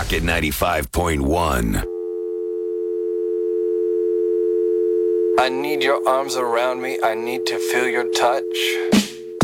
Rocket 95.1. I need your arms around me. I need to feel your touch.